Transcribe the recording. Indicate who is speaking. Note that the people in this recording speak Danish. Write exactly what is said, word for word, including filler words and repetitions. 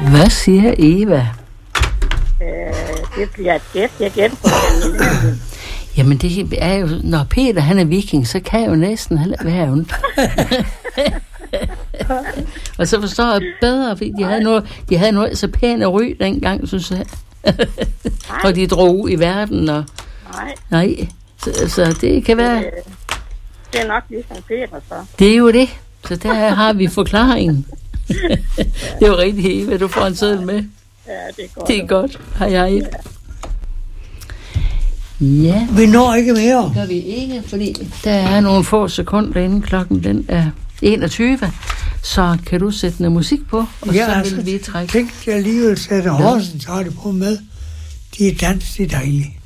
Speaker 1: Hvad siger Eva?
Speaker 2: Øh, det bliver et gæt. Jeg gætter på den.
Speaker 1: Jamen det er jo, når Peter han er viking, så kan jeg jo næsten heller være ondt. Og så forstår jeg bedre, fordi de havde noget, de havde noget så pæne ry dengang, synes jeg. Og de drog i verden, og
Speaker 2: Nej.
Speaker 1: nej, så, så det kan være.
Speaker 2: Det, det er nok ligesom Peter, så.
Speaker 1: Det er jo det. Så der har vi forklaringen. Det er jo rigtigt, Eva, du får en seddel med.
Speaker 2: Ja, det er godt.
Speaker 1: Det er godt. Hej, hej. Ja.
Speaker 3: Vi når ikke mere.
Speaker 1: Det gør vi ikke, fordi der er nogle få sekunder inden klokken den er enogtyve. Så kan du sætte noget musik på, og
Speaker 3: Ja,
Speaker 1: så
Speaker 3: altså,
Speaker 1: vil vi trække.
Speaker 3: tænk, jeg alligevel sætter Horsens Radio på med. De er dans, det er dejligt.